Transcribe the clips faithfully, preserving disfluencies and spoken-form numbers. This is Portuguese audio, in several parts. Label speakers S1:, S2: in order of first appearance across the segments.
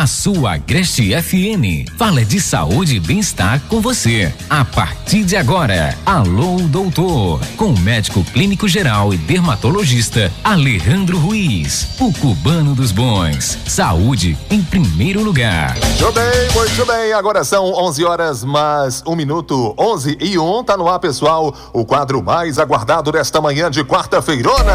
S1: A sua Agreste F M fala de saúde e bem-estar com você. A partir de agora, Alô Doutor, com o médico clínico geral e dermatologista Alejandro Ruiz, o cubano dos bons. Saúde em primeiro lugar.
S2: Muito bem, muito bem. Agora são onze horas mais um minuto, onze e um. Tá no ar, pessoal, o quadro mais aguardado desta manhã de quarta-feirona.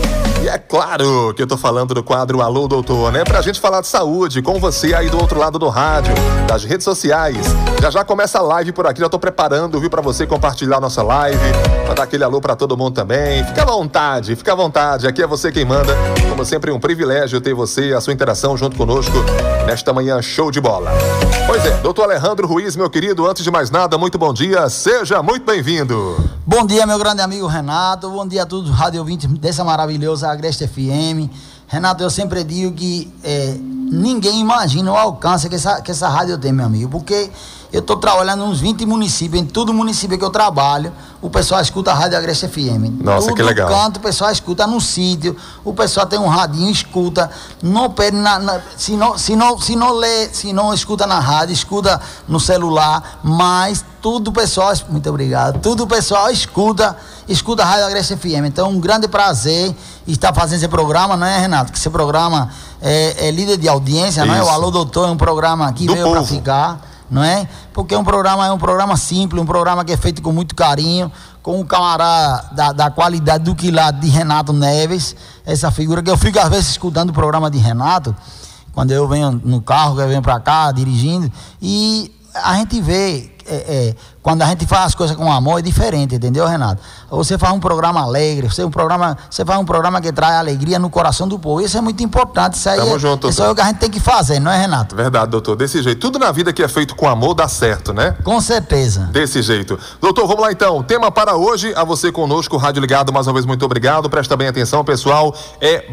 S2: E é claro que eu tô falando do quadro Alô Doutor, né? Pra gente falar de saúde com você aí do outro lado do rádio, das redes sociais. Já já começa a live por aqui, já tô preparando, viu, pra você compartilhar nossa live, pra dar aquele alô pra todo mundo também. Fica à vontade, fica à vontade, aqui é você quem manda. Como sempre, um privilégio ter você, a sua interação junto conosco nesta manhã show de bola. Pois é, doutor Alejandro Ruiz, meu querido, antes de mais nada, muito bom dia, seja muito bem-vindo.
S3: Bom dia, meu grande amigo Renato, bom dia a todos os rádio ouvintes dessa maravilhosa Agreste F M. Renato, eu sempre digo que é, ninguém imagina o alcance que essa, que essa rádio tem, meu amigo, porque eu estou trabalhando em uns vinte municípios, em todo município que eu trabalho, o pessoal escuta a Rádio Agreste F M.
S2: Nossa,
S3: Tudo
S2: que legal.
S3: Canto, o pessoal escuta no sítio, o pessoal tem um radinho, escuta, não perde na, na, se, não, se, não, se não lê, se não escuta na rádio, escuta no celular, mas tudo o pessoal, muito obrigado, tudo o pessoal escuta, escuta a Rádio Agreste F M. Então, um grande prazer estar fazendo esse programa, não é, Renato? Que esse programa é, é líder de audiência, não é? O Alô Doutor é um programa que
S2: do
S3: veio para ficar, não é? Porque é um programa, é um programa simples, um programa que é feito com muito carinho, com um camarada da, da qualidade do quilate de Renato Neves, essa figura que eu fico às vezes escutando o programa de Renato, quando eu venho no carro, que eu venho para cá, dirigindo, e a gente vê, é, é, quando a gente faz as coisas com amor, é diferente, entendeu, Renato? Você faz um programa alegre, você, um programa, você faz um programa que traz alegria no coração do povo, isso é muito importante, isso aí
S2: Tamo
S3: é,
S2: junto,
S3: isso é o que a gente tem que fazer, não é, Renato?
S2: Verdade, doutor, desse jeito, tudo na vida que é feito com amor dá certo, né?
S3: Com certeza.
S2: Desse jeito. Doutor, vamos lá então, tema para hoje, a você conosco, Rádio Ligado, mais uma vez muito obrigado, presta bem atenção, pessoal, é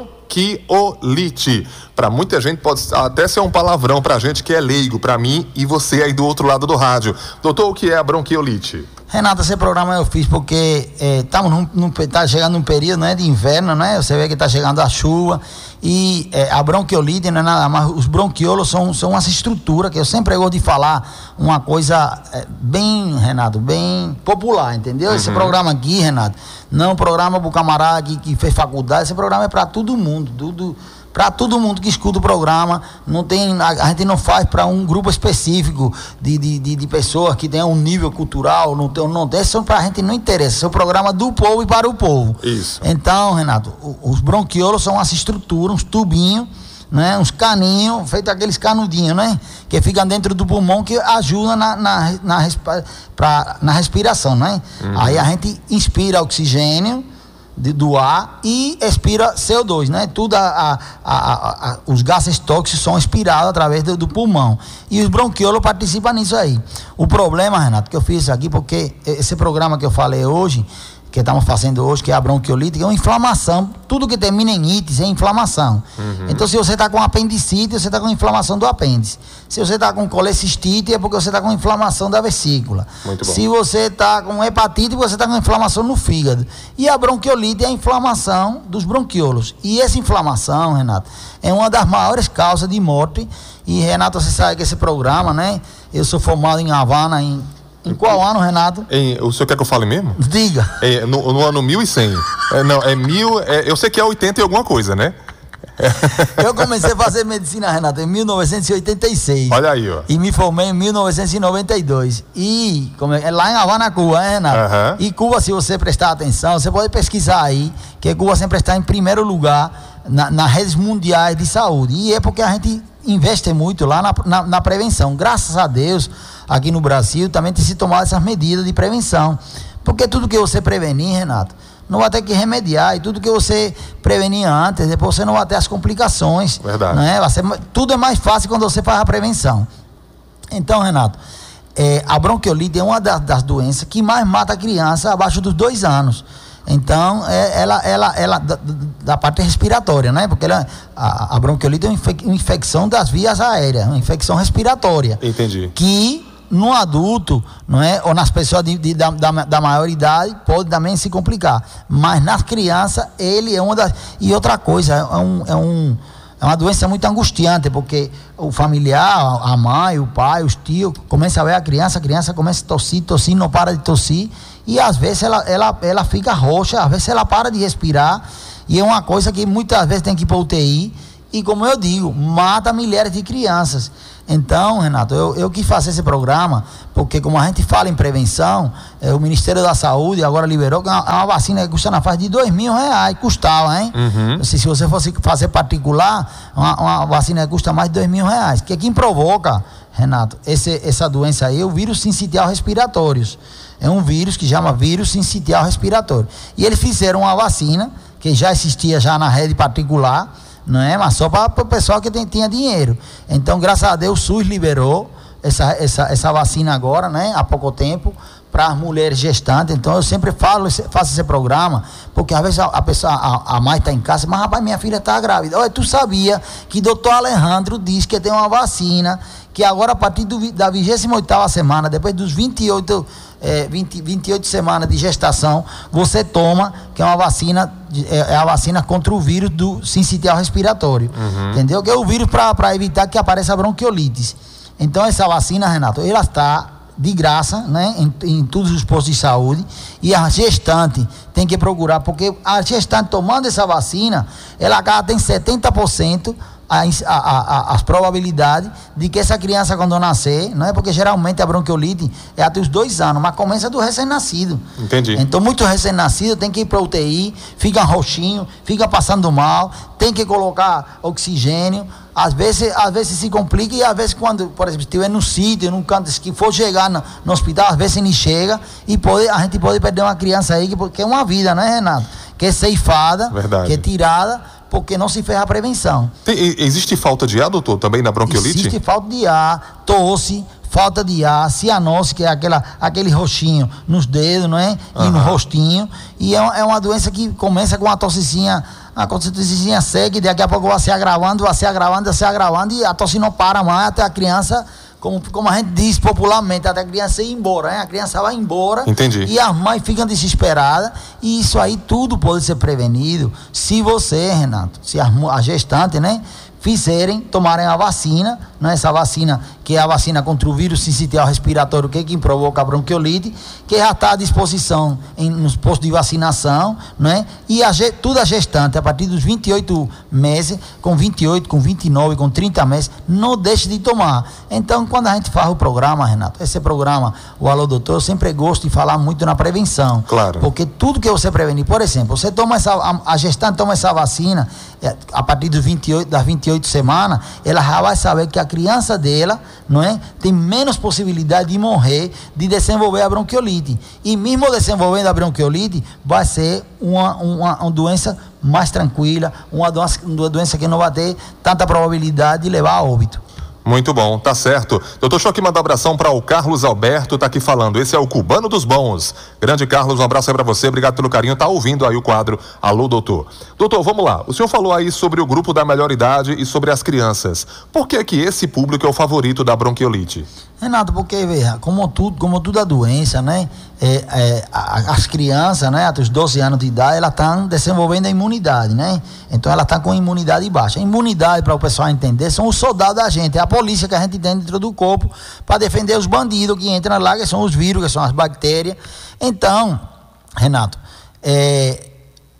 S2: bronquiolite. Para muita gente pode até ser um palavrão pra gente que é leigo, pra mim e você aí do outro lado do rádio. Doutor, o que é a bronquiolite?
S3: Renato, esse programa eu fiz porque estamos é, tá chegando num período, né, de inverno, né? Você vê que está chegando a chuva e é, a bronquiolite não é nada mais, os bronquiolos são, são essa estrutura que eu sempre gosto de falar, uma coisa é, bem, Renato, bem popular, entendeu? Uhum. Esse programa aqui, Renato, não é um programa para o camarada que, que fez faculdade, esse programa é para todo mundo, tudo... Para todo mundo que escuta o programa, não tem, a, a gente não faz para um grupo específico de, de, de, de pessoas que tenham um nível cultural, não tem, não tem, são para a gente não interessa, esse é o programa do povo e para o povo.
S2: Isso.
S3: Então, Renato, o, os bronquiolos são essa estrutura, uns tubinhos, né, uns caninhos, feitos aqueles canudinhos, né, que ficam dentro do pulmão que ajudam na, na, na, pra, na respiração, né? Uhum. Aí a gente inspira oxigênio De, do ar e expira C O dois, né? Tudo a, a, a, a, os gases tóxicos são expirados através do, do pulmão e os bronquiolos participam nisso aí. O problema, Renato, que eu fiz isso aqui porque esse programa que eu falei hoje, que estamos fazendo hoje, que é a bronquiolite, é uma inflamação. Tudo que termina em ites é inflamação. Uhum. Então, se você está com apendicite, você está com inflamação do apêndice. Se você está com colecistite, é porque você está com inflamação da vesícula.
S2: Muito bom.
S3: Se você está com hepatite, você está com inflamação no fígado. E a bronquiolite é a inflamação dos bronquiolos. E essa inflamação, Renato, é uma das maiores causas de morte. E, Renato, você sabe que esse programa, né? Eu sou formado em Havana, em Em qual ano, Renato?
S2: Em, o senhor quer que eu fale mesmo?
S3: Diga.
S2: É, no, no ano mil e cem. É, não, é mil. É, eu sei que é oitenta e alguma coisa, né?
S3: Eu comecei a fazer medicina, Renato, em mil novecentos e oitenta e seis.
S2: Olha aí, ó.
S3: E me formei em mil novecentos e noventa e dois. E como é, lá em Havana, Cuba, né, Renato?
S2: Uhum.
S3: E Cuba, se você prestar atenção, você pode pesquisar aí, que Cuba sempre está em primeiro lugar na, nas redes mundiais de saúde. E é porque a gente investe muito lá na, na, na prevenção. Graças a Deus, aqui no Brasil também tem se tomado essas medidas de prevenção. Porque tudo que você prevenir, Renato, não vai ter que remediar. E tudo que você prevenir antes, depois você não vai ter as complicações.
S2: Verdade.
S3: Né? Vai ser, tudo é mais fácil quando você faz a prevenção. Então, Renato, é, a bronquiolite é uma das, das doenças que mais mata a criança abaixo dos dois anos. Então, é, ela, ela, ela da, da parte respiratória, né? Porque ela, a, a bronquiolite é uma, infec, uma infecção das vias aéreas, uma infecção respiratória.
S2: Entendi.
S3: Que no adulto, não é? Ou nas pessoas de, de, da, da, da maior idade, pode também se complicar. Mas nas crianças, ele é uma das. E outra coisa, é um. É um é uma doença muito angustiante, porque o familiar, a mãe, o pai, os tios, começam a ver a criança, a criança começa a tossir, tossir, não para de tossir, e às vezes ela, ela, ela fica roxa, às vezes ela para de respirar, e é uma coisa que muitas vezes tem que ir para U T I, e como eu digo, mata milhares de crianças. Então, Renato, eu, eu quis fazer esse programa, porque como a gente fala em prevenção, é, o Ministério da Saúde agora liberou uma, uma vacina que custa na faixa de dois mil reais, custava, hein? Uhum. Se, se você fosse fazer particular, uma, uma vacina que custa mais de dois mil reais. Que quem provoca, Renato, esse, essa doença aí é o vírus sincitial respiratórios. É um vírus que chama vírus sincitial respiratório. E eles fizeram uma vacina, que já existia já na rede particular, não é? Mas só para o pessoal que tem, tinha dinheiro. Então, graças a Deus, o SUS liberou essa, essa, essa vacina agora, né? Há pouco tempo, para as mulheres gestantes. Então, eu sempre falo, faço esse programa, porque às vezes a, a pessoa, a, a mãe está em casa, mas rapaz, minha filha está grávida. Olha, tu sabia que doutor Alejandro disse que tem uma vacina, que agora a partir do, da vigésima oitava semana, depois dos vinte e oito, é, vinte, vinte e oito semanas de gestação, você toma, que é uma vacina, é, é a vacina contra o vírus do sincitial respiratório. Uhum. Entendeu? Que é o vírus para evitar que apareça a bronquiolite. Então, essa vacina, Renato, ela está de graça, né, em, em todos os postos de saúde, e a gestante tem que procurar, porque a gestante tomando essa vacina, ela tem setenta por cento a, a, a, as probabilidades de que essa criança, quando nascer, não é, porque geralmente a bronquiolite é até os dois anos, mas começa do recém-nascido.
S2: Entendi.
S3: Então, muito recém-nascido tem que ir para U T I, fica roxinho, fica passando mal, tem que colocar oxigênio. Às vezes, às vezes se complica, e às vezes quando, por exemplo, estiver no sítio, num canto que for chegar no, no hospital, às vezes nem chega, e pode, a gente pode perder uma criança aí, que, que é uma vida, não é, Renato? Que é ceifada,
S2: verdade,
S3: que é tirada, porque não se fez a prevenção.
S2: Tem, existe falta de ar, doutor, também na bronquiolite?
S3: Existe falta de ar, tosse, falta de ar, cianose, que é aquela, aquele roxinho nos dedos, não é? E uhum. no rostinho, e é, é uma doença que começa com uma tossezinha, a tossezinha segue, daqui a pouco vai se agravando, vai se agravando, vai se agravando, e a tosse não para mais até a criança, como, como a gente diz popularmente, até a criança ir embora, né? A criança vai embora.
S2: Entendi.
S3: E as mães ficam desesperadas, e isso aí tudo pode ser prevenido se você, Renato, se a, a gestante, né, fizerem, tomarem a vacina, né, essa vacina que é a vacina contra o vírus sincitial respiratório, que é quem provoca a bronquiolite, que já está à disposição em, nos postos de vacinação, né? E a, toda a gestante, a partir dos vinte e oito meses, com vinte e oito, com vinte e nove, com trinta meses, não deixe de tomar. Então, quando a gente faz o programa, Renato, esse programa, o Alô Doutor, eu sempre gosto de falar muito na prevenção.
S2: Claro.
S3: Porque tudo que você prevenir, por exemplo, você toma essa, a, a gestante toma essa vacina, a partir dos vinte e oito, das vinte e oito semanas, ela já vai saber que a criança dela, não é, tem menos possibilidade de morrer, de desenvolver a bronquiolite. E mesmo desenvolvendo a bronquiolite, vai ser uma, uma, uma doença mais tranquila, uma doença, uma doença que não vai ter tanta probabilidade de levar a óbito.
S2: Muito bom, tá certo. Doutor, deixa eu aqui mandar um abração para o Carlos Alberto, tá aqui falando. Esse é o Cubano dos Bons. Grande Carlos, um abraço aí para você, obrigado pelo carinho. Tá ouvindo aí o quadro Alô Doutor. Doutor, vamos lá. O senhor falou aí sobre o grupo da melhor idade e sobre as crianças. Por que que esse público é o favorito da bronquiolite?
S3: Renato, porque, veja, como tudo, como toda doença, né? É, é, as crianças, né, até os doze anos de idade, elas estão desenvolvendo a imunidade, né? Então elas estão com imunidade baixa. A imunidade, para o pessoal entender, são os soldados da gente, é a polícia que a gente tem dentro do corpo para defender os bandidos que entram lá, que são os vírus, que são as bactérias. Então, Renato, é,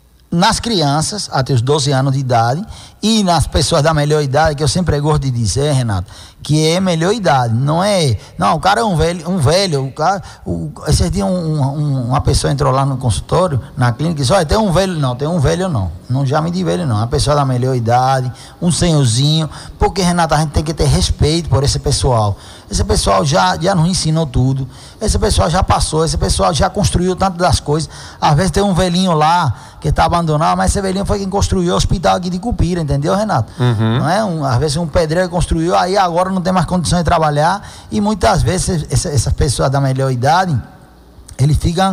S3: nas crianças até os doze anos de idade e nas pessoas da melhor idade, que eu sempre gosto de dizer, Renato, que é melhor idade, não é, não, o cara é um velho, um velho, o cara, o, esses dias um, um, uma pessoa entrou lá no consultório, na clínica, e disse, olha, tem um velho, não, tem um velho não, não chame de velho não, uma pessoa da melhor idade, um senhorzinho, porque, Renato, a gente tem que ter respeito por esse pessoal. Esse pessoal já, já nos ensinou tudo, esse pessoal já passou, esse pessoal já construiu tanto das coisas. Às vezes tem um velhinho lá que está abandonado, mas esse velhinho foi quem construiu o hospital aqui de Cupira, entendeu, Renato? Uhum. Não é? Um, às vezes um pedreiro construiu, aí agora não tem mais condições de trabalhar, e muitas vezes essa, essas pessoas da melhor idade, eles ficam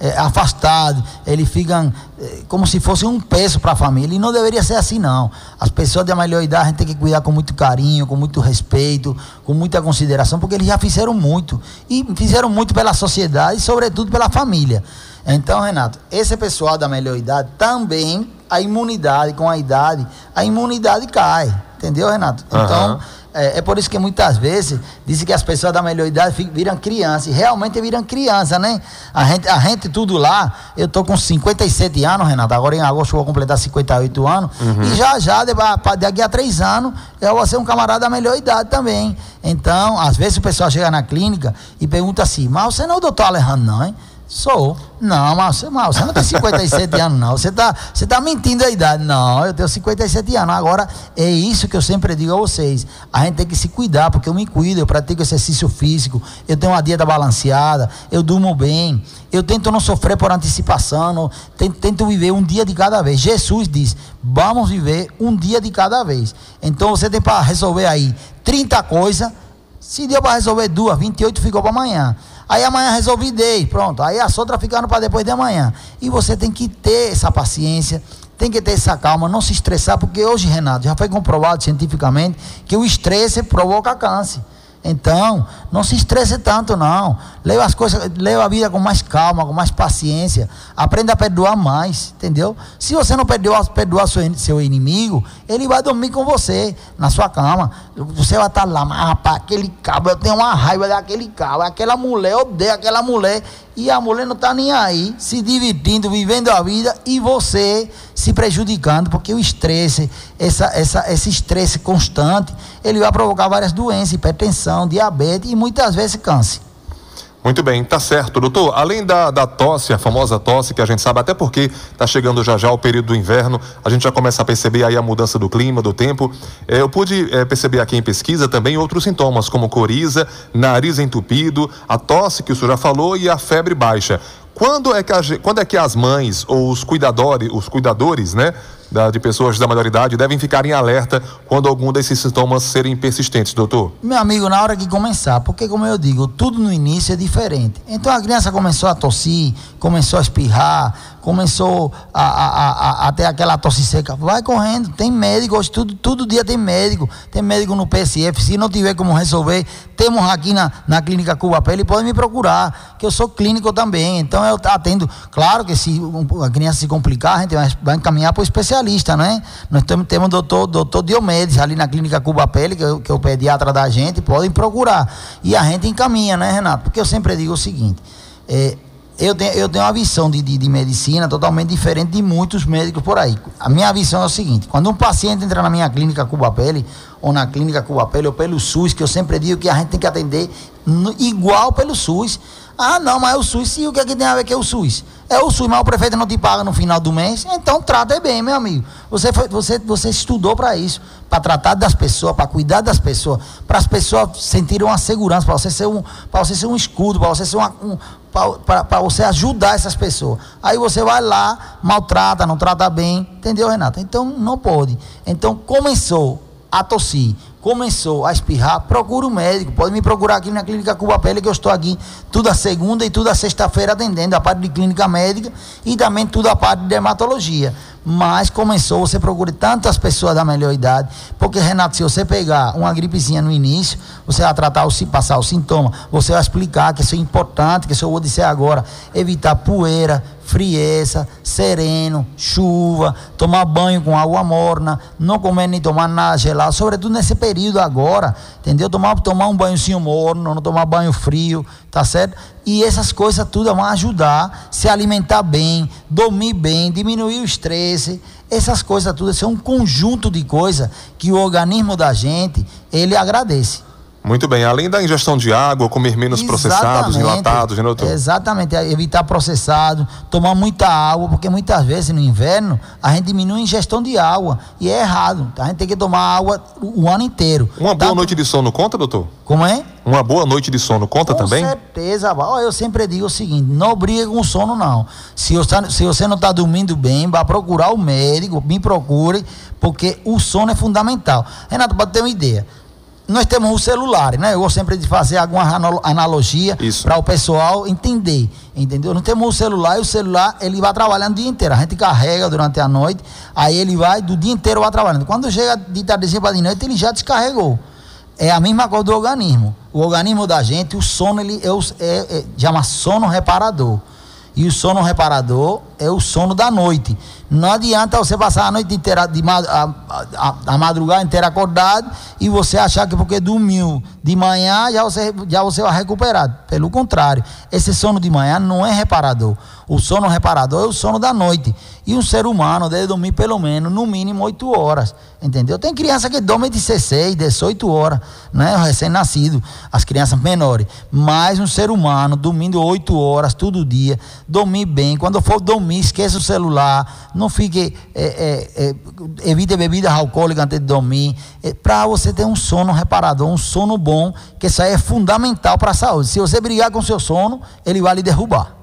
S3: é, afastados, eles ficam é, como se fosse um peso para a família, e não deveria ser assim não. As pessoas da melhor idade a gente tem que cuidar com muito carinho, com muito respeito, com muita consideração, porque eles já fizeram muito, e fizeram muito pela sociedade e sobretudo pela família. Então, Renato, esse pessoal da melhor idade também, a imunidade, com a idade, a imunidade cai, entendeu, Renato? Então, uhum. é, é por isso que muitas vezes dizem que as pessoas da melhor idade viram criança, e realmente viram criança, né? A gente, a gente tudo lá, eu tô com cinquenta e sete anos, Renato, agora em agosto eu vou completar cinquenta e oito anos, uhum. e já já, daqui a três anos, eu vou ser um camarada da melhor idade também. Então, às vezes o pessoal chega na clínica e pergunta assim, mas você não é o doutor Alejandro, não, hein? Sou. Não, mas você, mas você não tem cinquenta e sete anos, não. Você está você tá mentindo a idade. Não, eu tenho cinquenta e sete anos. Agora, é isso que eu sempre digo a vocês. A gente tem que se cuidar, porque eu me cuido, eu pratico exercício físico, eu tenho uma dieta balanceada, eu durmo bem, eu tento não sofrer por antecipação, não, tento, tento viver um dia de cada vez. Jesus diz, vamos viver um dia de cada vez. Então, você tem para resolver aí trinta coisas, se deu para resolver duas, vinte e oito ficou para amanhã. Aí amanhã resolvi dez, pronto. Aí as outras ficaram para depois de amanhã. E você tem que ter essa paciência, tem que ter essa calma, não se estressar, porque hoje, Renato, já foi comprovado cientificamente que o estresse provoca câncer. Então, não se estresse tanto, não. Leva as coisas, leva a vida com mais calma, com mais paciência. Aprenda a perdoar mais, entendeu? Se você não perdoar, perdoar seu, seu inimigo, ele vai dormir com você na sua cama. Você vai estar lá, mas rapaz, aquele cabo, eu tenho uma raiva daquele cabo, aquela mulher, eu odeio aquela mulher. E a mulher não está nem aí, se divertindo, vivendo a vida, e você se prejudicando, porque o estresse, essa, essa, esse estresse constante, ele vai provocar várias doenças, hipertensão, diabetes e muitas vezes câncer.
S2: Muito bem, tá certo, doutor. Além da, da tosse, a famosa tosse, que a gente sabe, até porque tá chegando já já o período do inverno, a gente já começa a perceber aí a mudança do clima, do tempo. É, eu pude é, perceber aqui em pesquisa também outros sintomas, como coriza, nariz entupido, a tosse que o senhor já falou e a febre baixa. Quando é que, a, quando é que as mães ou os cuidadores, os cuidadores, né, da, de pessoas da maior idade devem ficar em alerta quando algum desses sintomas serem persistentes, doutor? Meu amigo, na hora que começar, porque como eu digo, tudo no início é diferente. Então a criança começou a tossir, começou a espirrar, começou a, a, a, a ter aquela tosse seca, vai correndo, tem médico, hoje tudo, todo dia tem médico, tem médico no P S F, se não tiver como resolver, temos aqui na, na clínica Cuba Pele, pode me procurar, que eu sou clínico também, então eu atendo, claro que se a criança se complicar, a gente vai, vai encaminhar para o especialista, né? Nós temos, temos o doutor, doutor Diomedes ali na clínica Cuba Pele, que, que é o pediatra da gente, podem procurar, e a gente encaminha, né, Renato? Porque eu sempre digo o seguinte, é, Eu tenho, eu tenho uma visão de, de, de medicina totalmente diferente de muitos médicos por aí. A minha visão é o seguinte, quando um paciente entra na minha clínica Cuba Pele, ou na clínica Cuba Pele, ou pelo SUS, que eu sempre digo que a gente tem que atender no, igual pelo SUS. Ah, não, mas é o SUS, e o que é que tem a ver com o SUS? É o SUS, mas o prefeito não te paga no final do mês, então trata bem, meu amigo. Você, foi, você, você estudou para isso, para tratar das pessoas, para cuidar das pessoas, para as pessoas sentirem uma segurança, para você ser um, para você ser um escudo, para você ser uma, um, para você ajudar essas pessoas. Aí você vai lá, maltrata, não trata bem, entendeu, Renato? Então não pode. Então começou a tossir, começou a espirrar, procura o médico, pode me procurar aqui na clínica Cuba Pele, que eu estou aqui toda segunda e toda sexta-feira atendendo a parte de clínica médica e também toda a parte de dermatologia. Mas começou, você procura tantas pessoas da melhor idade, porque, Renato, se você pegar uma gripezinha no início, você vai tratar, se passar o sintoma, você vai explicar que isso é importante, que isso eu vou dizer agora, evitar poeira, frieza, sereno, chuva, tomar banho com água morna, não comer nem tomar nada gelado, sobretudo nesse período agora, entendeu? Tomar, tomar um banhozinho morno, não tomar banho frio, tá certo? E essas coisas tudo vão ajudar, se alimentar bem, dormir bem, diminuir o estresse, essas coisas tudo, isso é um conjunto de coisas que o organismo da gente, ele agradece. Muito bem, além da ingestão de água, comer menos processados, enlatados, né, doutor? Exatamente, evitar processado, tomar muita água, porque muitas vezes no inverno a gente diminui a ingestão de água e é errado, a gente tem que tomar água o, o ano inteiro. Uma boa noite de sono conta, doutor? Como é? Uma boa noite de sono conta também? Com certeza, eu sempre digo o seguinte, não briga com o sono não, se você, se você não está dormindo bem, vá procurar o médico, me procure, porque o sono é fundamental. Renato, para ter uma ideia,
S3: nós temos os celulares, né? Eu gosto sempre de fazer alguma analogia para o pessoal entender, entendeu? Nós temos o celular e o celular, ele vai trabalhando o dia inteiro. A gente carrega durante a noite, aí ele vai, do dia inteiro vai trabalhando. Quando chega de tardezinha para de noite, ele já descarregou. É a mesma coisa do organismo. O organismo da gente, o sono, ele é, é, é chama sono reparador. E o sono reparador é o sono da noite. Não adianta você passar a noite inteira, de, a, a, a madrugada inteira acordado e você achar que porque dormiu de manhã já você, já você vai recuperar. Pelo contrário, esse sono de manhã não é reparador. O sono reparador é o sono da noite. E um ser humano deve dormir pelo menos, no mínimo, oito horas. Entendeu? Tem criança que dorme dezesseis, dezoito horas, né? Recém-nascido, as crianças menores. Mas um ser humano dormindo oito horas todo dia, dormir bem. Quando for dormir, esqueça o celular. Não fique, é, é, é, evite bebidas alcoólicas antes de dormir. É, para você ter um sono reparador, um sono bom, que isso aí é fundamental para a saúde. Se você brigar com o seu sono, ele vai lhe derrubar.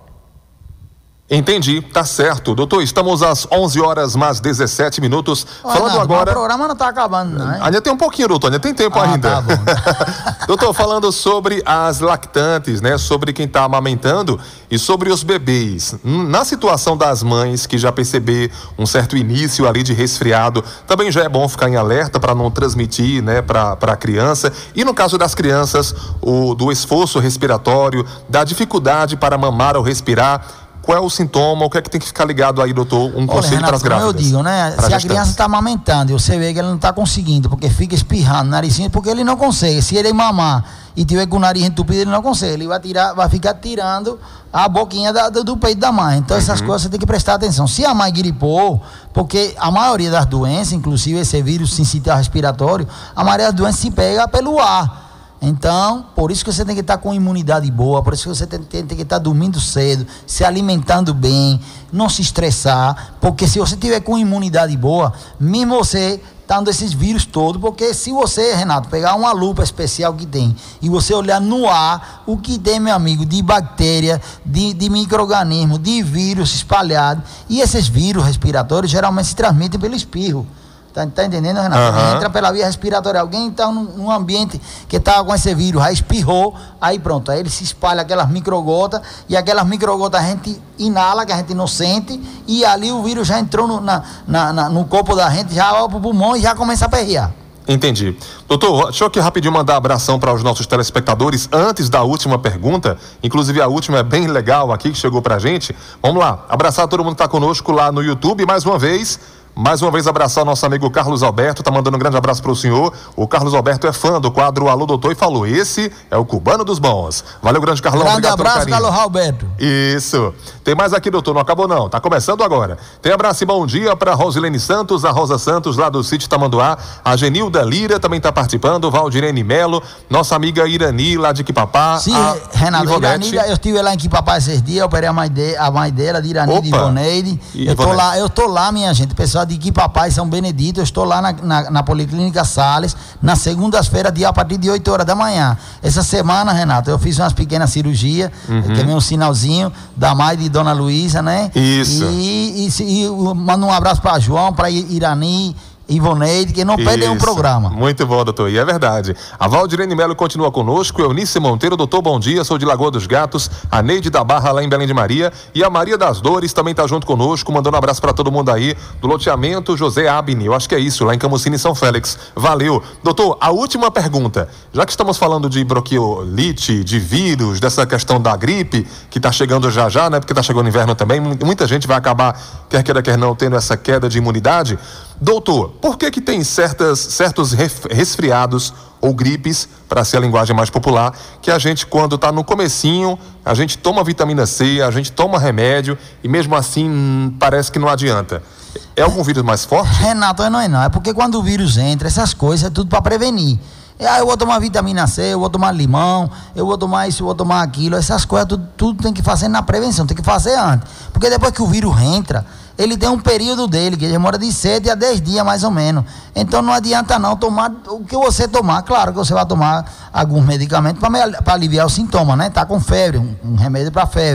S2: Entendi, tá certo. Doutor, estamos às onze horas mais dezessete minutos.
S3: Olha,
S2: falando
S3: não,
S2: agora.
S3: O programa não tá acabando, não. Hein?
S2: Ainda tem um pouquinho, doutor, ainda tem tempo
S3: ah,
S2: ainda.
S3: Tá bom.
S2: Doutor, falando sobre as lactantes, né? Sobre quem tá amamentando e sobre os bebês. Na situação das mães que já perceber um certo início ali de resfriado, também já é bom ficar em alerta para não transmitir, né, para a criança. E no caso das crianças, o do esforço respiratório, da dificuldade para mamar ou respirar. Qual é o sintoma? O que é que tem que ficar ligado aí, doutor? Um conselho para as grávidas.
S3: Como eu digo, né? Se a criança está amamentando e você vê que ele não está conseguindo, porque fica espirrando, narizinho, porque ele não consegue. Se ele mamar e tiver com o nariz entupido, ele não consegue. Ele vai, tirar, vai ficar tirando a boquinha da, do, do peito da mãe. Então, uhum. essas coisas você tem que prestar atenção. Se a mãe gripou, porque a maioria das doenças, inclusive esse vírus sincitial respiratório, a maioria das doenças se pega pelo ar. Então, por isso que você tem que estar com imunidade boa, por isso que você tem, tem, tem que estar dormindo cedo, se alimentando bem, não se estressar, porque se você tiver com imunidade boa, mesmo você estando esses vírus todos, porque se você, Renato, pegar uma lupa especial que tem e você olhar no ar, o que tem, meu amigo, de bactéria, de, de micro-organismo, de vírus espalhado, e esses vírus respiratórios geralmente se transmitem pelo espirro. Tá, tá entendendo, Renato? Uhum. Entra pela via respiratória. Alguém está num, num ambiente que estava com esse vírus, aí espirrou, aí pronto, aí ele se espalha aquelas microgotas, e aquelas microgotas a gente inala, que a gente não sente, e ali o vírus já entrou no, na, na, na, no corpo da gente, já vai pro pulmão e já começa a perrear.
S2: Entendi. Doutor, deixa eu aqui rapidinho mandar um abração para os nossos telespectadores antes da última pergunta, inclusive a última é bem legal aqui, que chegou pra gente. Vamos lá, abraçar todo mundo que está conosco lá no YouTube, mais uma vez. Mais uma vez abraçar o nosso amigo Carlos Alberto, tá mandando um grande abraço para o senhor. O Carlos Alberto é fã do quadro Alô Doutor e falou, esse é o cubano dos bons. Valeu, grande Carlão.
S3: Grande abraço, Carlos Alberto.
S2: Isso. Tem mais aqui, doutor, não acabou não, tá começando agora. Tem abraço e bom dia para Rosilene Santos, a Rosa Santos lá do sítio Tamanduá, a Genilda Lira também tá participando, Valdirene Melo, nossa amiga Irani lá de Quipapá.
S3: Sim, Renato, Irani, eu estive lá em Quipapá esses dias, operei a mãe, de, a mãe dela, de Irani, de Ivoneide. Eu tô lá, eu tô lá, minha gente, pessoal de Quipapá e São Benedito, eu estou lá na, na, na Policlínica Sales, na segundas-feiras, a partir de oito horas da manhã. Essa semana, Renato, eu fiz umas pequenas cirurgias, uhum. que é um sinalzinho da mãe de Dona Luísa, né?
S2: Isso.
S3: E, e, e, e mando um abraço para João, para Irani, Ivoneide, que não perdem um programa.
S2: Muito bom, doutor, e é verdade. A Valdirene Melo continua conosco, Eunice Monteiro, doutor, bom dia, sou de Lagoa dos Gatos, a Neide da Barra lá em Belém de Maria, e a Maria das Dores também tá junto conosco, mandando um abraço para todo mundo aí, do loteamento José Abni, eu acho que é isso, lá em Camucine, São Félix. Valeu. Doutor, a última pergunta, já que estamos falando de bronquiolite, de vírus, dessa questão da gripe, que tá chegando já já, né, porque tá chegando o inverno também, muita gente vai acabar, quer queira, quer não, tendo essa queda de imunidade. Doutor, por que que tem certas, certos resfriados ou gripes, para ser a linguagem mais popular, que a gente, quando está no comecinho, a gente toma vitamina C, a gente toma remédio e mesmo assim hum, parece que não adianta? É algum vírus mais forte?
S3: Renato, não é não. É porque quando o vírus entra, essas coisas é tudo para prevenir. Ah, eu vou tomar vitamina C, eu vou tomar limão, eu vou tomar isso, eu vou tomar aquilo. Essas coisas, tudo, tudo tem que fazer na prevenção, tem que fazer antes. Porque depois que o vírus entra, ele tem um período dele, que demora de sete a dez dias mais ou menos. Então não adianta não tomar o que você tomar. Claro que você vai tomar alguns medicamentos para aliviar o sintoma, né? Tá com febre, um, um remédio para febre.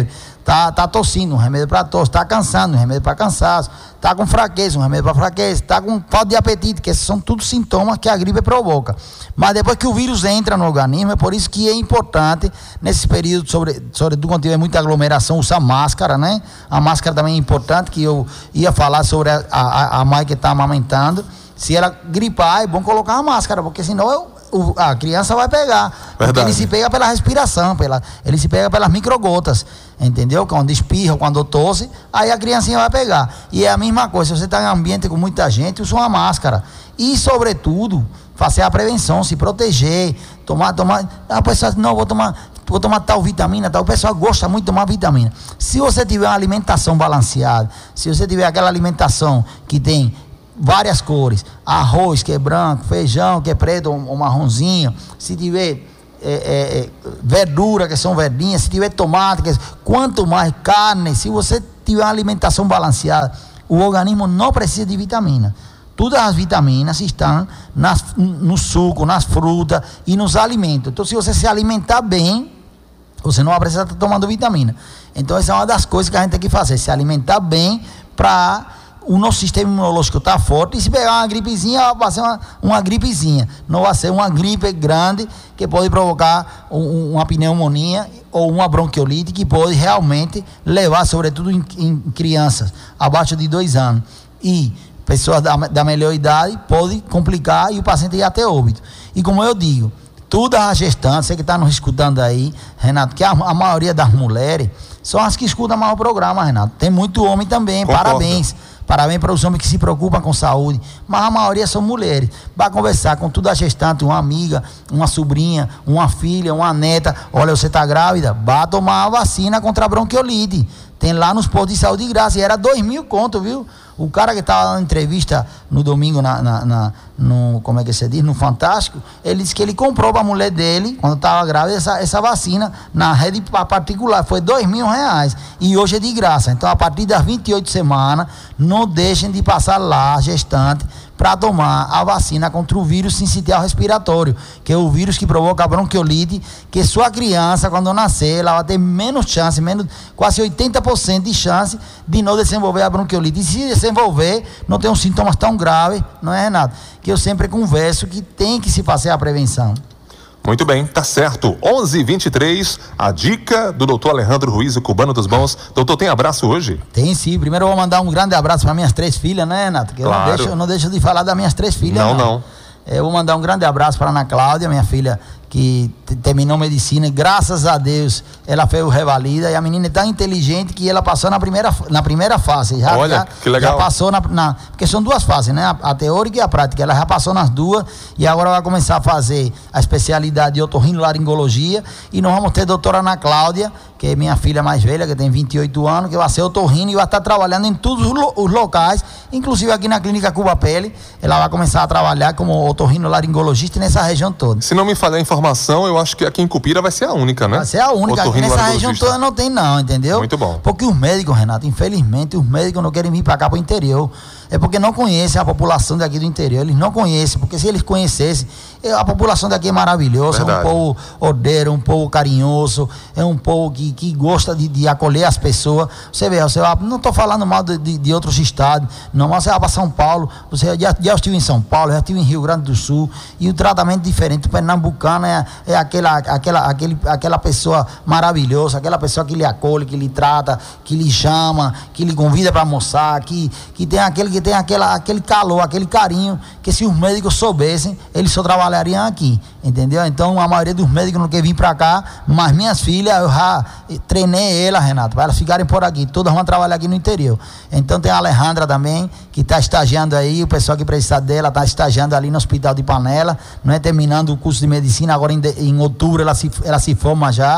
S3: tá, tá tossindo, um remédio para tosse, tá cansando, um remédio para cansaço, tá com fraqueza, um remédio para fraqueza, tá com falta de apetite, que esses são tudo sintomas que a gripe provoca. Mas depois que o vírus entra no organismo, é por isso que é importante, nesse período, sobre, sobretudo quando tiver muita aglomeração, usar máscara, né? A máscara também é importante, que eu ia falar sobre a, a, a mãe que está amamentando. Se ela gripar, é bom colocar uma máscara, porque senão eu, o, a criança vai pegar.
S2: Verdade.
S3: Porque ele se pega pela respiração, pela, ele se pega pelas microgotas, entendeu? Quando espirra, quando tosse, aí a criancinha vai pegar. E é a mesma coisa, se você está em um ambiente com muita gente, usa uma máscara. E, sobretudo, fazer a prevenção, se proteger, tomar, tomar. A pessoa diz, não, vou tomar, vou tomar tal vitamina, tal. O pessoal gosta muito de tomar vitamina. Se você tiver uma alimentação balanceada, se você tiver aquela alimentação que tem várias cores, arroz que é branco, feijão que é preto ou, ou marronzinho, se tiver é, é, é, verdura que são verdinhas, se tiver tomate, que é, quanto mais carne, se você tiver uma alimentação balanceada, o organismo não precisa de vitamina. Todas as vitaminas estão nas, no suco, nas frutas e nos alimentos. Então, se você se alimentar bem, você não vai precisar estar tomando vitamina. Então, essa é uma das coisas que a gente tem que fazer, se alimentar bem para o nosso sistema imunológico estar forte. E se pegar uma gripezinha, vai ser uma, uma gripezinha. Não vai ser uma gripe grande que pode provocar um, uma pneumonia ou uma bronquiolite que pode realmente levar, sobretudo em, em crianças abaixo de dois anos. E pessoas da, da melhor idade, pode complicar e o paciente ir até óbito. E como eu digo, todas as gestantes, você que está nos escutando aí, Renato, que a, a maioria das mulheres são as que escutam mais o programa, Renato. Tem muito homem também,
S2: Concordo.
S3: Parabéns. Parabéns para os homens que se preocupam com saúde, mas a maioria são mulheres. Vai conversar com toda a gestante, uma amiga, uma sobrinha, uma filha, uma neta. Olha, você está grávida? Vá tomar a vacina contra a bronquiolite. Tem lá nos postos de saúde de graça. E era dois mil conto, viu? O cara que estava na entrevista no domingo, na, na, na, no, como é que você diz, no Fantástico, ele disse que ele comprou para a mulher dele, quando estava grávida, essa, essa vacina na rede particular. Foi dois mil reais. E hoje é de graça. Então, a partir das vinte e oito semanas, não deixem de passar lá, gestante, para tomar a vacina contra o vírus sincitial respiratório, que é o vírus que provoca a bronquiolite, que sua criança, quando nascer, ela vai ter menos chance, menos, quase oitenta por cento de chance de não desenvolver a bronquiolite. E se desenvolver, não tem um sintomas tão graves, não é, Renato? Que eu sempre converso que tem que se fazer a prevenção.
S2: Muito bem, tá certo. onze e vinte e três, a dica do doutor Alejandro Ruiz, o cubano dos bons. Doutor, tem abraço hoje?
S3: Tem sim. Primeiro eu vou mandar um grande abraço para minhas três filhas, né, Renato? Que
S2: claro.
S3: eu, não deixo, eu não deixo de falar das minhas três filhas.
S2: Não, não.
S3: não. Eu vou mandar um grande abraço para a Ana Cláudia, minha filha, que terminou medicina, e graças a Deus ela fez o revalida, e a menina é tão inteligente que ela passou na primeira, na primeira fase. Já,
S2: Olha,
S3: já,
S2: que legal.
S3: Já passou na, na... Porque são duas fases, né? A, a teórica e a prática. Ela já passou nas duas e agora vai começar a fazer a especialidade de otorrinolaringologia, e nós vamos ter a doutora Ana Cláudia, que é minha filha mais velha, que tem vinte e oito anos, que vai ser otorrino e vai estar trabalhando em todos os, lo, os locais, inclusive aqui na Clínica Cuba Pele. Ela vai começar a trabalhar como otorrinolaringologista nessa região toda.
S2: Se não me falhar a informação, eu acho que aqui em Cupira vai ser a única, né?
S3: Vai ser a única. Aqui nessa região toda não tem não, entendeu?
S2: Muito bom.
S3: Porque os médicos, Renato, infelizmente, os médicos não querem vir para cá, para o interior. É porque não conhecem a população daqui do interior. Eles não conhecem, porque se eles conhecessem, a população daqui é maravilhosa. Verdade. É um povo ordeiro, um povo carinhoso, é um povo que, que gosta de, de acolher as pessoas. Você vê, você vai, não estou falando mal de, de, de outros estados, não, mas você vai para São Paulo, você já, já estive em São Paulo, já estive em Rio Grande do Sul, e o tratamento diferente. O pernambucano é, é aquela, aquela, aquele, aquela pessoa maravilhosa, aquela pessoa que lhe acolhe, que lhe trata, que lhe chama, que lhe convida para almoçar, que, que tem aquele que tem aquela, aquele calor, aquele carinho, que se os médicos soubessem, eles só trabalhariam aqui, entendeu? Então a maioria dos médicos não quer vir para cá, mas minhas filhas, eu já treinei elas, Renato, para elas ficarem por aqui, todas vão trabalhar aqui no interior. Então tem a Alejandra também, que está estagiando aí, o pessoal que precisa dela está estagiando ali no Hospital de Panela, não é, terminando o curso de medicina, agora em, de, em outubro ela se, ela se forma já,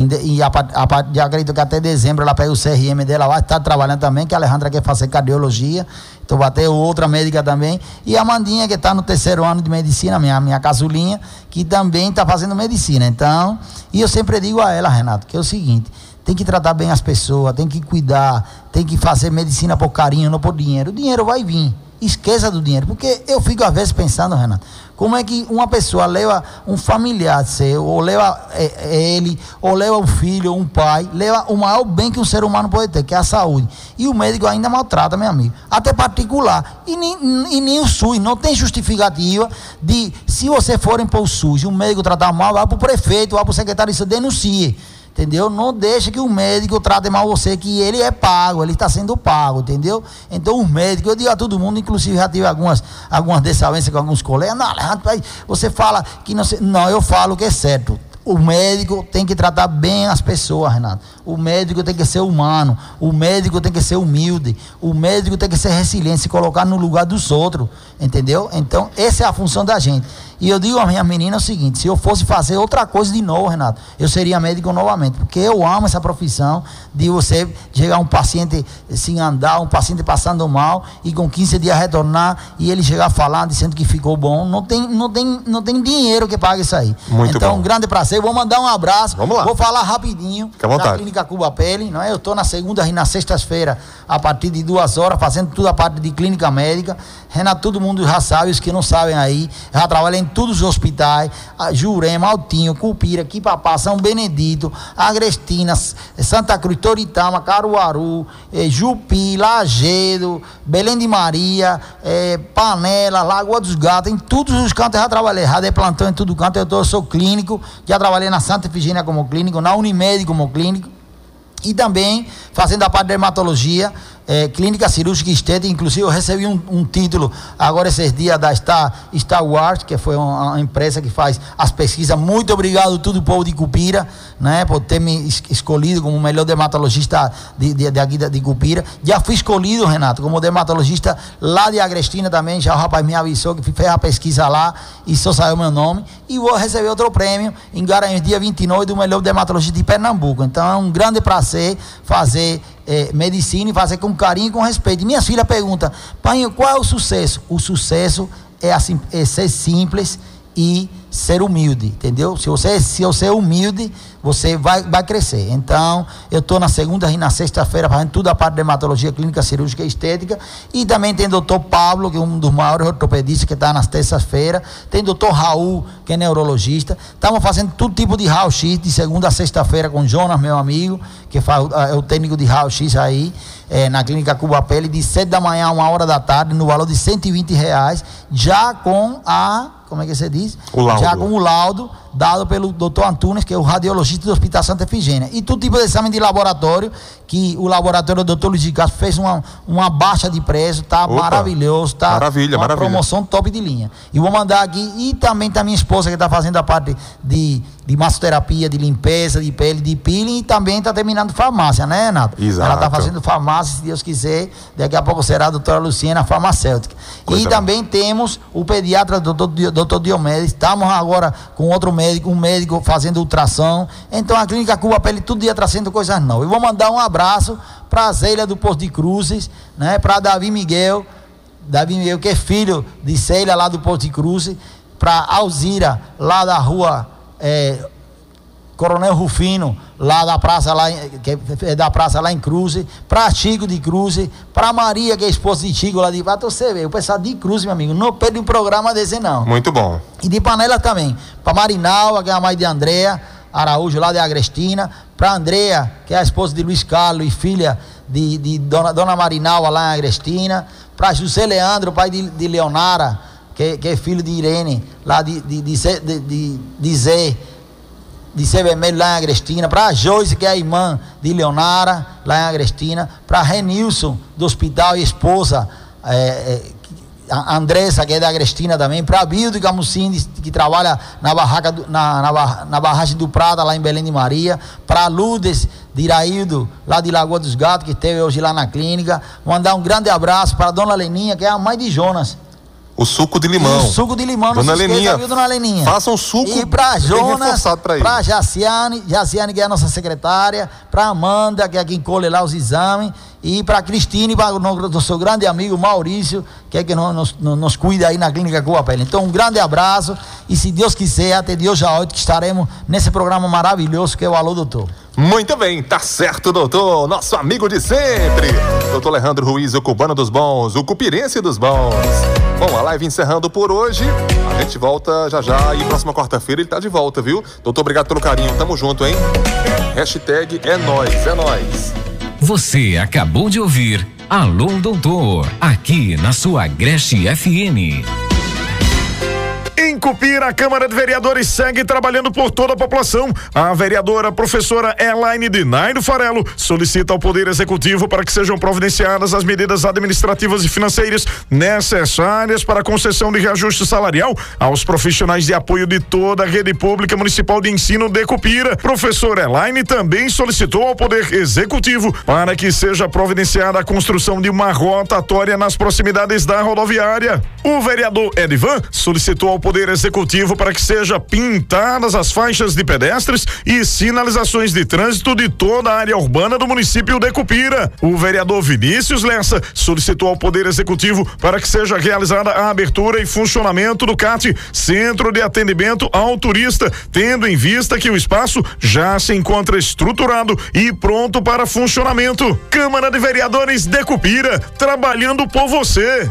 S3: e a, a, já acredito que até dezembro ela pega o C R M dela, vai estar trabalhando também, que a Alejandra quer fazer cardiologia, então vai ter outra médica também, e a Mandinha, que está no terceiro ano de medicina, minha, minha casulinha, que também está fazendo medicina. Então, e eu sempre digo a ela, Renato, que é o seguinte, tem que tratar bem as pessoas, tem que cuidar, tem que fazer medicina por carinho, não por dinheiro. O dinheiro vai vir, esqueça do dinheiro, porque eu fico às vezes pensando, Renato, Como é que uma pessoa leva um familiar seu, ou leva é, ele, ou leva um filho, ou um pai, leva o maior bem que um ser humano pode ter, que é a saúde. E o médico ainda maltrata, meu amigo. Até particular. E nem, e nem o SUS, não tem justificativa de, se você for para o SUS, o médico tratar mal, vá para o prefeito, vá para o secretário de saúde, denuncie. Entendeu? Não deixa que o médico trate mal você, que ele é pago, ele está sendo pago, entendeu? Então os médicos, eu digo a todo mundo, inclusive já tive algumas, algumas desavenças com alguns colegas, não, Alejandro, você fala que não sei, não, eu falo que é certo. O médico tem que tratar bem as pessoas, Renato. O médico tem que ser humano. O médico tem que ser humilde. O médico tem que ser resiliente, se colocar no lugar dos outros. Entendeu? Então, essa é a função da gente. E eu digo à minha menina o seguinte: se eu fosse fazer outra coisa de novo, Renato, eu seria médico novamente. Porque eu amo essa profissão de você chegar um paciente sem andar, um paciente passando mal, e com quinze dias retornar e ele chegar falando, dizendo que ficou bom. Não tem, não tem, não tem dinheiro que pague isso aí.
S2: Muito
S3: então,
S2: bom.
S3: Um grande prazer. Vou mandar um abraço.
S2: Vamos lá.
S3: Vou falar rapidinho.
S2: Fica à vontade.
S3: Da Clínica Cuba Pele, não é? Eu estou na segunda e na sexta-feira, a partir de duas horas, fazendo toda a parte de clínica médica. Renato, todo mundo já sabe, os que não sabem aí, já trabalhei em todos os hospitais, Jurema, Altinho, Cupira, Quipapá, São Benedito, Agrestina, Santa Cruz, Toritama, Caruaru, eh, Jupi, Lagedo, Belém de Maria, eh, Panela, Lagoa dos Gatos, em todos os cantos eu já trabalhei, já dei plantão em todo canto. Eu, tô, eu sou clínico, já trabalhei na Santa Efigênia como clínico, na Unimed como clínico, e também fazendo a parte de dermatologia, é, clínica cirúrgica estética. Inclusive eu recebi um, um título agora esses dias da Star, Star Wars, que foi uma, uma empresa que faz as pesquisas. Muito obrigado todo o povo de Cupira, né, por ter me es, escolhido como o melhor dermatologista de, de, de aqui de, de Cupira. Já fui escolhido, Renato, como dermatologista lá de Agrestina também. Já o rapaz me avisou que fez a pesquisa lá e só saiu meu nome. E vou receber outro prêmio em Garanhuns, dia vinte e nove, do melhor dermatologista de Pernambuco. Então é um grande prazer fazer É, medicina, e fazer com carinho e com respeito. E minhas filhas perguntam: pai, qual é o sucesso? O sucesso é, assim, é ser simples e ser humilde, entendeu? Se você, se você é humilde, você vai, vai crescer. Então, eu estou na segunda e na sexta-feira fazendo toda a parte de dermatologia clínica, cirúrgica e estética. E também tem o doutor Pablo, que é um dos maiores ortopedistas, que está nas terças-feiras. Tem o doutor Raul, que é neurologista. Estamos fazendo todo tipo de raio-x de segunda a sexta-feira com Jonas, meu amigo, que faz, é o técnico de raio-x aí, é, na Clínica Cuba Pele, de sete da manhã a uma hora da tarde, no valor de cento e vinte reais, já com a... como é que você diz?
S2: O laudo.
S3: Já com o laudo dado pelo doutor Antunes, que é o radiologista do Hospital Santa Efigênia. E todo tipo de exame de laboratório, que o laboratório do doutor Luiz de Castro fez uma, uma baixa de preço, tá Opa, maravilhoso, tá
S2: maravilha,
S3: uma
S2: maravilha.
S3: promoção top de linha. E vou mandar aqui, e também tá minha esposa, que está fazendo a parte de, de massoterapia, de limpeza, de pele, de peeling, e também está terminando farmácia, né, Renato?
S2: Exato.
S3: Ela está fazendo farmácia, se Deus quiser, daqui a pouco será a doutora Luciana, farmacêutica. Coisa e também boa. Temos o pediatra, doutor, doutor Diomedes. Estamos agora com outro médico, um médico fazendo ultrassom. Então a Clínica Cuba Pele todo dia trazendo coisas novas. Eu vou mandar um abraço para a Zélia do Posto de Cruzes, né, para Davi Miguel, Davi Miguel, que é filho de Célia lá do Posto de Cruzes, para Alzira, lá da rua é, Coronel Rufino, lá da praça, lá, que é da praça lá em Cruz, para Chico de Cruz, para Maria, que é esposa de Chico lá de Vato. Você vê, o pessoal de Cruz, meu amigo, não perde um programa desse não.
S2: Muito bom.
S3: E de Panela também, para Marinalva, que é a mãe de Andréa Araújo, lá de Agrestina, para Andréa, que é a esposa de Luiz Carlos e filha de, de Dona, Dona Marinalva, lá em Agrestina, para José Leandro, pai de, de Leonara, que, que é filho de Irene, lá de, de, de, de, de, de Zé, de Ser Vermelho, lá em Agrestina, para a Joyce, que é a irmã de Leonara, lá em Agrestina, para Renilson, do hospital, e esposa, é, é, a Andressa, que é da Agrestina também, para a Bio de Camucim, que trabalha na, barraca do, na, na, na barragem do Prata, lá em Belém de Maria, para a Lourdes de Iraildo, lá de Lagoa dos Gatos, que esteve hoje lá na clínica. Mandar um grande abraço para a dona Leninha, que é a mãe de Jonas.
S2: O suco de limão.
S3: O suco de limão,
S2: Dona
S3: não se esqueça,
S2: Leninha,
S3: viu, Dona Leninha?
S2: Faça um suco
S3: e para Jonas, para
S2: Jaciane,
S3: Jaciane, que é a nossa secretária, para Amanda, que é quem colhe lá os exames, e para Cristine, para o nosso grande amigo Maurício, que é que nos, nos, nos cuida aí na Clínica Cuba Pele. Então, um grande abraço, e se Deus quiser, até de hoje a oito, que estaremos nesse programa maravilhoso que é o Alô Doutor.
S2: Muito bem, tá certo, doutor, nosso amigo de sempre, doutor Alejandro Ruiz, o cubano dos bons, o cupirense dos bons. Bom, a live encerrando por hoje. A gente volta já já e próxima quarta-feira ele tá de volta, viu? Doutor, obrigado pelo carinho. Tamo junto, hein? Hashtag é nóis, é nóis.
S1: Você acabou de ouvir Alô Doutor, aqui na sua Agreste F M.
S4: Em Cupira, a Câmara de Vereadores segue trabalhando por toda a população. A vereadora professora Elaine Dinairo Farelo solicita ao Poder Executivo para que sejam providenciadas as medidas administrativas e financeiras necessárias para a concessão de reajuste salarial aos profissionais de apoio de toda a rede pública municipal de ensino de Cupira. Professora Elaine também solicitou ao Poder Executivo para que seja providenciada a construção de uma rotatória nas proximidades da rodoviária. O vereador Edivan solicitou ao Poder Executivo para que seja pintadas as faixas de pedestres e sinalizações de trânsito de toda a área urbana do município de Cupira. O vereador Vinícius Lessa solicitou ao Poder Executivo para que seja realizada a abertura e funcionamento do C A T, Centro de Atendimento ao Turista, tendo em vista que o espaço já se encontra estruturado e pronto para funcionamento. Câmara de Vereadores de Cupira, trabalhando por você.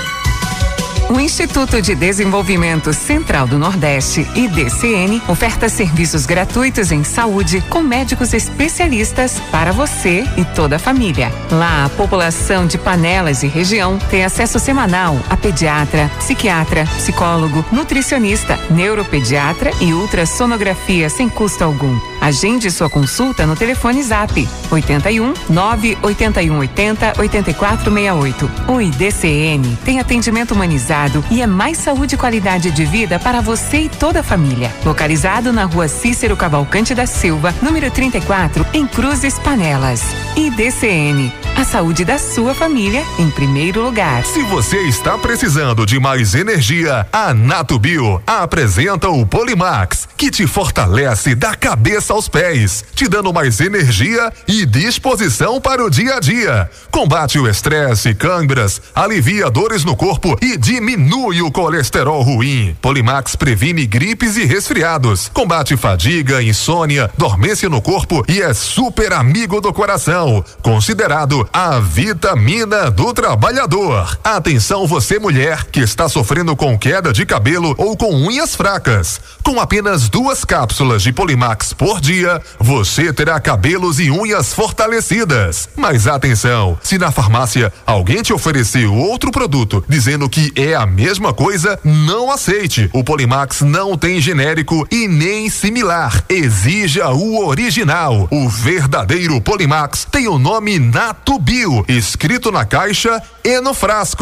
S5: O Instituto de Desenvolvimento Central do Nordeste, I D C N, oferta serviços gratuitos em saúde com médicos especialistas para você e toda a família. Lá, a população de Panelas e região tem acesso semanal a pediatra, psiquiatra, psicólogo, nutricionista, neuropediatra e ultrassonografia sem custo algum. Agende sua consulta no telefone Zap oitenta e um, nove oitenta e um oitenta, oitenta e quatro sessenta e oito. O I D C N tem atendimento humanizado e é mais saúde e qualidade de vida para você e toda a família. Localizado na Rua Cícero Cavalcante da Silva, número trinta e quatro, em Cruzes, Panelas. I D C N, a saúde da sua família em primeiro lugar.
S2: Se você está precisando de mais energia, a Natubio apresenta o Polimax, que te fortalece da cabeça aos pés, te dando mais energia e disposição para o dia a dia. Combate o estresse, câimbras, alivia dores no corpo e diminui o colesterol ruim. Polimax previne gripes e resfriados, combate fadiga, insônia, dormência no corpo e é super amigo do coração. Considerado a vitamina do trabalhador. Atenção você mulher que está sofrendo com queda de cabelo ou com unhas fracas. Com apenas duas cápsulas de Polimax por dia, você terá cabelos e unhas fortalecidas. Mas atenção, se na farmácia alguém te ofereceu outro produto dizendo que é a mesma coisa, não aceite. O Polimax não tem genérico e nem similar. Exija o original. O verdadeiro Polimax tem o nome Natubio, escrito na caixa e no frasco.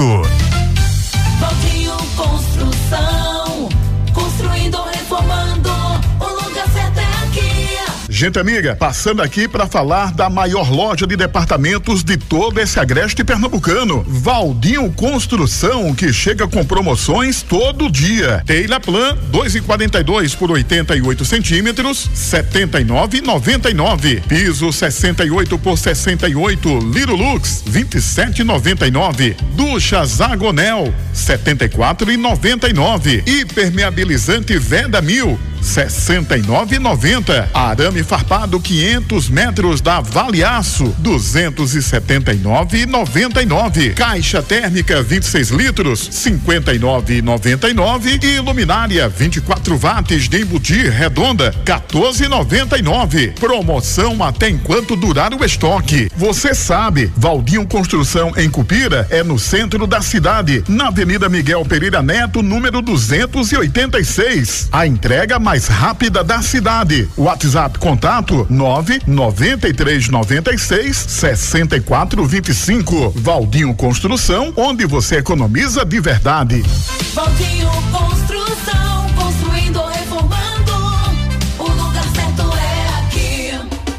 S6: Valdinho Construção, construindo, reformando, o lugar certo é aqui.
S7: Gente amiga, passando aqui para falar da maior loja de departamentos de todo esse agreste pernambucano, Valdinho Construção, que chega com promoções todo dia. Teilaplan dois e quarenta e dois por oitenta e oito centímetros, setenta e nove e noventa e nove. Piso sessenta e oito por sessenta e oito, Lirolux vinte e sete e noventa e nove. Ducha Zagonel setenta e quatro e noventa e nove. Impermeabilizante Veda Mil sessenta e nove e noventa. Arame farpado quinhentos metros da Vale Aço duzentos e setenta e nove e noventa e nove. Caixa térmica vinte e seis litros cinquenta e nove e noventa e nove. E luminária vinte e quatro watts de embutir redonda quatorze e noventa e nove. Promoção até enquanto durar o estoque. Você sabe, Valdinho Construção em Cupira é no centro da cidade, na Avenida Miguel Pereira Neto, número duzentos e oitenta e seis. A entrega mais rápida da cidade. WhatsApp contato nove nove três nove seis sessenta e quatro vinte e cinco. Valdinho Construção, onde você economiza de verdade.
S6: Valdinho Construção, construindo, reformando, o lugar certo é aqui.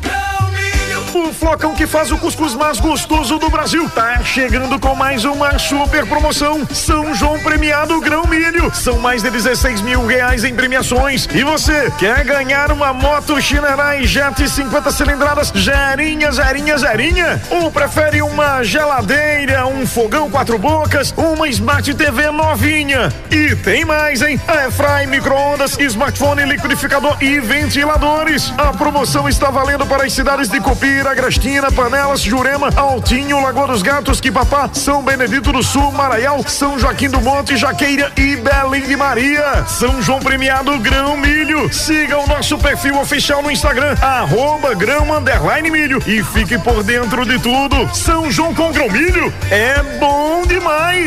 S4: O flocão que faz o cuscuz mais gostoso do Brasil tá chegando com mais uma super promoção. São João Premiado Grão Milho. São mais de dezesseis mil reais em premiações. E você quer ganhar uma moto Shinerai Jet cinquenta cilindradas zerinha, zerinha, zerinha? Ou prefere uma geladeira, um fogão quatro bocas, uma Smart T V novinha? E tem mais, hein? Airfry, micro-ondas, smartphone, liquidificador e ventiladores. A promoção está valendo para as cidades de Cupira, Agrestina, Viana, Panelas, Jurema, Altinho, Lagoa dos Gatos, Quipapá, São Benedito do Sul, Maraial, São Joaquim do Monte, Jaqueira e Belém de Maria. São João Premiado Grão Milho. Siga o nosso perfil oficial no Instagram, arroba grão underline milho, e fique por dentro de tudo. São João com Grão Milho é bom demais.